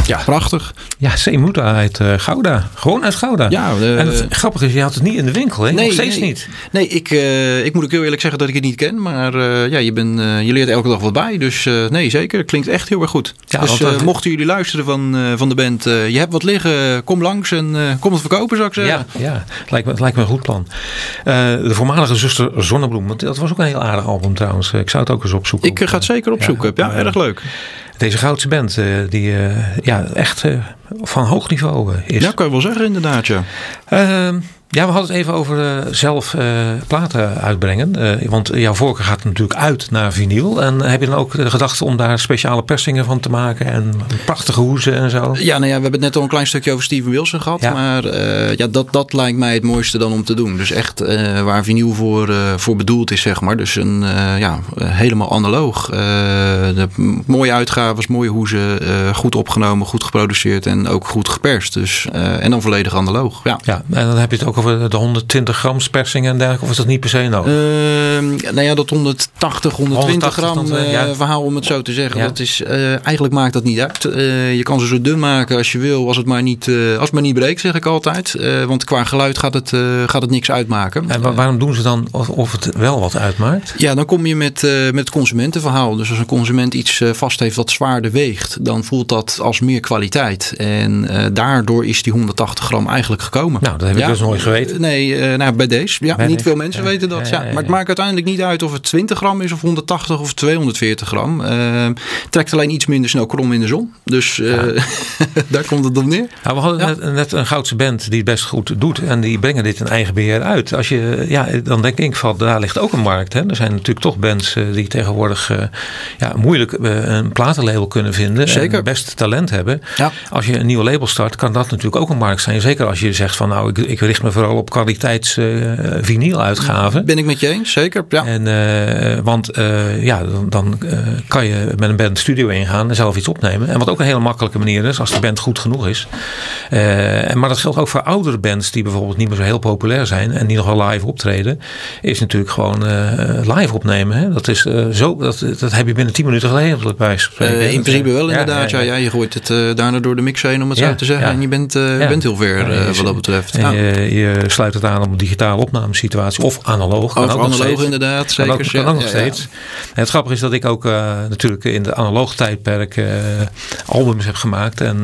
Ja, prachtig. Ja, Seemuta uit Gouda. Gewoon uit Gouda. Ja, en het grappige is, je had het niet in de winkel, hè? Nog steeds niet. Nee, ik moet ook heel eerlijk zeggen dat ik het niet ken. Maar je leert elke dag wat bij. Dus nee, zeker. Klinkt echt heel erg goed. Ja, dus mochten jullie luisteren van de band, je hebt wat liggen, kom langs en kom het verkopen, zou ik zeggen. Ja. Het lijkt me een goed plan. De voormalige zuster Zonnebloem. Want dat was ook een heel aardig album trouwens. Ik zou het ook eens opzoeken. Ik ga het zeker opzoeken. Ja, erg leuk. Deze Goudse band die echt van hoog niveau is. Ja, kan je wel zeggen inderdaad, ja. Ja, we hadden het even over zelf platen uitbrengen. Want jouw voorkeur gaat natuurlijk uit naar vinyl. En heb je dan ook de gedachte om daar speciale persingen van te maken? En prachtige hoezen en zo? Ja, we hebben het net al een klein stukje over Steven Wilson gehad. Ja. Maar dat lijkt mij het mooiste dan om te doen. Dus echt waar vinyl voor bedoeld is, zeg maar. Dus helemaal analoog. Mooie uitgaves, mooie hoezen. Goed opgenomen, goed geproduceerd en ook goed geperst. Dus, en dan volledig analoog. Ja, en dan heb je het ook over de 120 grams persingen en dergelijke, of is dat niet per se nodig? Dat 180, 120 gram verhaal, om het zo te zeggen. Ja. Dat is, eigenlijk maakt dat niet uit. Je kan ze zo dun maken als je wil, als het maar niet breekt, zeg ik altijd. Want qua geluid gaat het niks uitmaken. En waarom doen ze dan of het wel wat uitmaakt? Ja, dan kom je met het consumentenverhaal. Dus als een consument iets vast heeft dat zwaarder weegt, dan voelt dat als meer kwaliteit. En daardoor is die 180 gram eigenlijk gekomen. Nou, dat heb ik dus nooit geweten. Nee, bij deze. Ja, niet veel mensen weten dat. Ja. Maar het maakt uiteindelijk niet uit of het 20 gram is of 180 of 240 gram. Trekt alleen iets minder snel krom in de zon. Dus daar komt het op neer. Nou, we hadden net een Goudse band die het best goed doet. En die brengen dit in eigen beheer uit. Als je, dan denk ik van, daar ligt ook een markt. Hè. Er zijn natuurlijk toch bands die tegenwoordig moeilijk een platenlabel kunnen vinden. Zeker. En best talent hebben. Ja. Als je een nieuw label start, kan dat natuurlijk ook een markt zijn. Zeker als je zegt van, nou, ik richt me vooral op kwaliteits vinyl-uitgaven. Ben ik met je eens, zeker. Ja. En, dan kan je met een band studio ingaan en zelf iets opnemen. En wat ook een hele makkelijke manier is, als de band goed genoeg is. Maar dat geldt ook voor oudere bands die bijvoorbeeld niet meer zo heel populair zijn en die nog wel live optreden. Is natuurlijk gewoon live opnemen. Hè? Dat is dat heb je binnen 10 minuten geregeld bij in principe wel inderdaad. Ja, je gooit het daarna door de mix heen, om het zo te zeggen. Ja. En je bent heel ver wat dat betreft. Je sluit het aan op een digitale opnamesituatie. Of analoog. Of analoog inderdaad. Zeker. Kan ook nog steeds. En het grappige is dat ik ook natuurlijk in de analoog tijdperk albums heb gemaakt. En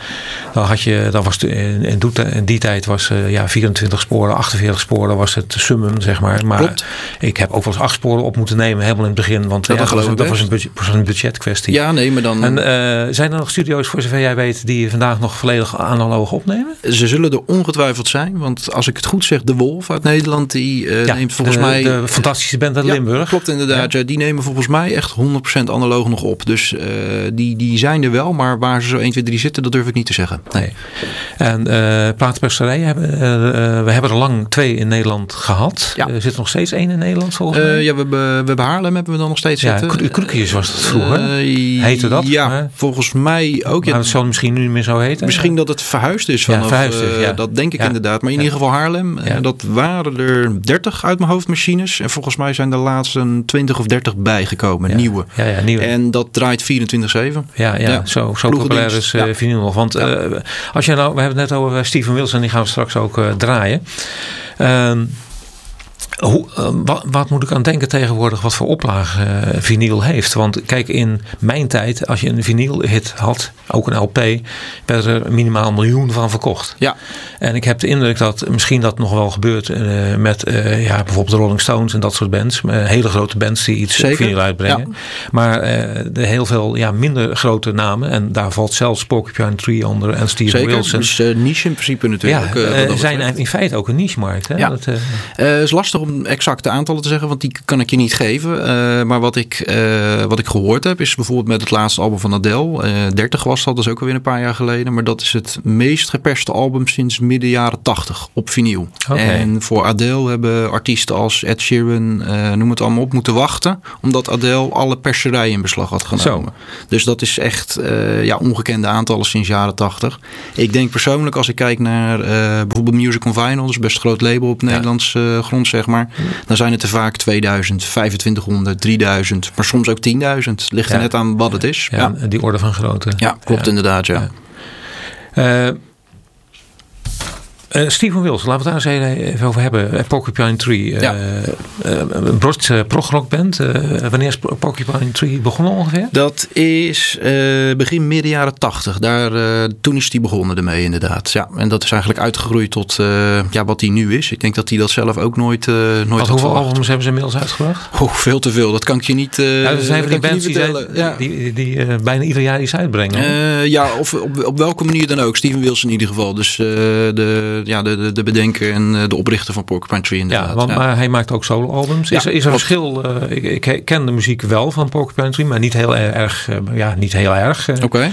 in die tijd was 24 sporen, 48 sporen was het summum, zeg maar. Maar klopt. Ik heb ook wel eens 8 sporen op moeten nemen, helemaal in het begin. Want dat was een budgetkwestie. Ja, nee, maar dan... En zijn er nog studio's, voor zover jij weet, die vandaag nog volledig analoog opnemen? Ze zullen er ongetwijfeld zijn. Want als ik het goed zeg, De Wolf uit Nederland, die neemt volgens mij... De fantastische band uit Limburg. Klopt inderdaad. Ja. Die nemen volgens mij echt 100% analoog nog op. Dus die zijn er wel, maar waar ze zo 1, 2, 3 zitten, dat durf ik niet te zeggen. Nee. En platenperserijen, we hebben er lang 2 in Nederland gehad. Ja. Er zit nog steeds 1 in Nederland volgens mij. We hebben Haarlem hebben we dan nog steeds zitten. Krukjes was dat vroeger. Heette dat? Ja, volgens mij ook. Maar het zal misschien nu niet meer zo heten. Misschien dat het verhuisd is vanaf. Dat denk ik inderdaad. Maar in ieder geval Haarlem. Dat waren er 30 uit mijn hoofd machines. En volgens mij zijn er laatst een 20 of 30 bijgekomen. Nieuwe. Nieuwe. En dat draait 24/7. Zo populair is vinyl nog. Want als je nou, we hebben het net over Steven Wilson. Die gaan we straks ook draaien. Wat moet ik aan denken tegenwoordig wat voor oplage vinyl heeft? Want kijk, in mijn tijd, als je een vinylhit had, ook een LP, werd er minimaal 1 miljoen van verkocht. Ja. En ik heb de indruk dat misschien dat nog wel gebeurt met bijvoorbeeld de Rolling Stones en dat soort bands. Hele grote bands die iets vinyl uitbrengen. Ja. Maar heel veel minder grote namen. En daar valt zelfs Porcupine Tree onder en Steven Wilson. Dus niche in principe natuurlijk. Zijn in feite ook een niche-markt. Hè? Ja. Dat is lastig om exacte aantallen te zeggen, want die kan ik je niet geven. Maar wat ik gehoord heb, is bijvoorbeeld met het laatste album van Adele. 30 was dat is ook alweer een paar jaar geleden. Maar dat is het meest geperste album sinds midden jaren 80 op vinyl. Okay. En voor Adele hebben artiesten als Ed Sheeran, noem het allemaal op, moeten wachten. Omdat Adele alle perserijen in beslag had genomen. Zo. Dus dat is echt ongekende aantallen sinds jaren 80. Ik denk persoonlijk, als ik kijk naar bijvoorbeeld Music on Vinyl, dat is best een groot label op Nederlands grond, zeg maar. Dan zijn het er vaak 2000, 2500, 3000, maar soms ook 10.000. Ligt er net aan wat het is. Ja, die orde van grootte. Ja, klopt inderdaad, ja. Steven Wilson, laten we het daar eens even over hebben. Porcupine Tree. Een Britse progrockband. Wanneer is Porcupine Tree begonnen ongeveer? Dat is begin midden jaren 80. Toen is die begonnen ermee inderdaad. Ja, en dat is eigenlijk uitgegroeid tot wat hij nu is. Ik denk dat hij dat zelf ook nooit hoeveel albums hebben ze inmiddels uitgebracht? Veel te veel. Dat kan ik je niet dat zijn van die bands die bijna ieder jaar iets uitbrengen. Of op welke manier dan ook. Steven Wilson in ieder geval. Dus de bedenker en de oprichter van Porcupine Tree inderdaad. Maar hij maakt ook solo-albums. Is er een verschil? Ik ken de muziek wel van Porcupine Tree, maar niet heel erg. Oké.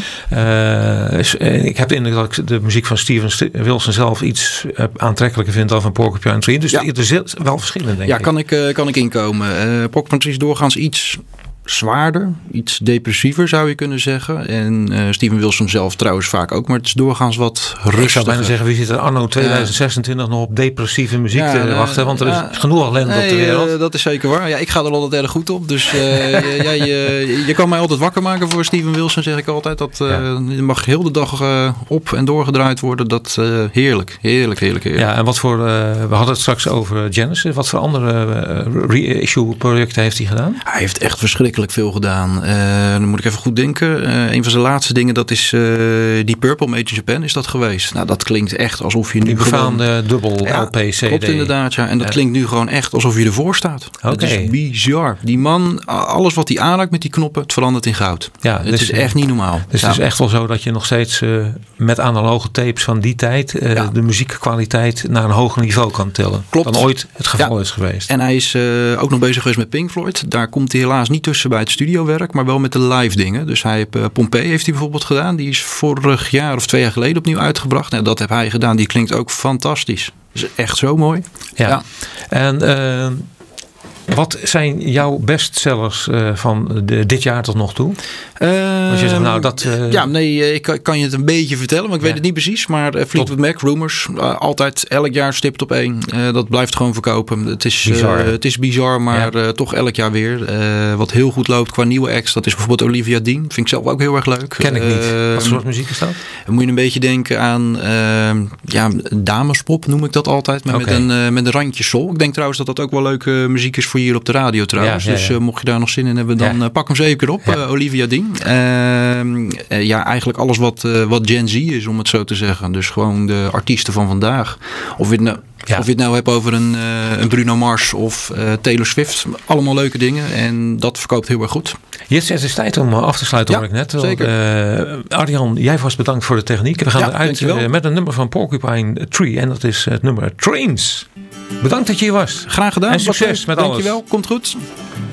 Ik heb de indruk dat ik de muziek van Steven Wilson zelf iets aantrekkelijker vind dan van Porcupine Tree. Dus er zit wel verschillen, denk ik. Kan ik inkomen. Porcupine Tree is doorgaans iets zwaarder, iets depressiever zou je kunnen zeggen. En Steven Wilson zelf trouwens vaak ook, maar het is doorgaans wat rustiger. Ik zou bijna zeggen, wie zit er anno 2026 nog op depressieve muziek te wachten? Want er is genoeg ellende op de wereld. Dat is zeker waar. Ja, ik ga er altijd erg goed op. Dus je kan mij altijd wakker maken voor Steven Wilson, zeg ik altijd. Dat mag heel de dag op en doorgedraaid worden. Dat heerlijk. Ja, en wat voor, we hadden het straks over Genesis. Wat voor andere reissue projecten heeft hij gedaan? Hij heeft echt verschrikkelijk veel gedaan. Dan moet ik even goed denken. Een van zijn laatste dingen, dat is die Purple Made in Japan is dat geweest. Nou, dat klinkt echt alsof je nu die befaamde dubbel LP CD. Klopt inderdaad, ja. En dat klinkt nu gewoon echt alsof je ervoor staat. Het is bizar. Die man, alles wat hij aanraakt met die knoppen, het verandert in goud. Ja, het is echt niet normaal. Dus het is echt wel zo dat je nog steeds met analoge tapes van die tijd de muziekkwaliteit naar een hoger niveau kan tillen. Klopt. Dan ooit het geval is geweest. En hij is ook nog bezig geweest met Pink Floyd. Daar komt hij helaas niet tussen bij het studiowerk, maar wel met de live dingen. Dus hij heeft Pompeii heeft hij bijvoorbeeld gedaan. Die is vorig jaar of 2 jaar geleden opnieuw uitgebracht. Nou, dat heb hij gedaan. Die klinkt ook fantastisch. Dat is echt zo mooi. Ja. En wat zijn jouw bestsellers van dit jaar tot nog toe? Als je zegt, ik kan je het een beetje vertellen, maar ik weet het niet precies. Maar Fleetwood Mac, Rumors, altijd elk jaar stipt op 1. Dat blijft gewoon verkopen. Het is bizar, maar toch elk jaar weer. Wat heel goed loopt qua nieuwe acts, dat is bijvoorbeeld Olivia Dean. Vind ik zelf ook heel erg leuk. Ken ik niet. Wat soort muziek is dat? Dan moet je een beetje denken aan damespop, noem ik dat altijd. Maar met een randje soul. Ik denk trouwens dat dat ook wel leuke muziek is voor hier op de radio trouwens. Dus mocht je daar nog zin in hebben, dan pak hem zeker op. Olivia Dean. Eigenlijk alles wat Gen Z is, om het zo te zeggen. Dus gewoon de artiesten van vandaag. Of je het nou hebt over een Bruno Mars of Taylor Swift. Allemaal leuke dingen. En dat verkoopt heel erg goed. Yes, het is tijd om af te sluiten, hoor ik net. Zeker. Arjan, jij vast bedankt voor de techniek. We gaan eruit met een nummer van Porcupine Tree. En dat is het nummer Trains. Bedankt dat je hier was. Graag gedaan. En succes met alles. Dankjewel. Komt goed.